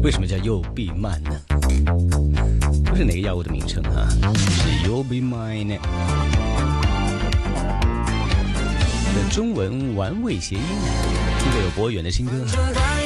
为什么叫 You'll Be Mine 呢？不是哪个药物的名称啊，是 You'll Be Mine 的中文玩味谐音，听着有博远的新歌。